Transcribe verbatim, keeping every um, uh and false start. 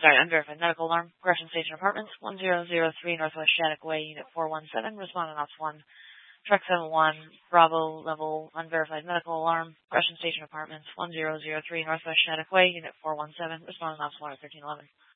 sorry, unverified medical alarm. Correction Station Apartments, one zero zero three Northwest Shattuck Way, Unit four one seven. Respondent Ops one. Truck seven one, Bravo level unverified medical alarm. Correction Station Apartments, one zero zero three Northwest Shattuck Way, Unit four one seven. Respondent Ops one at thirteen eleven.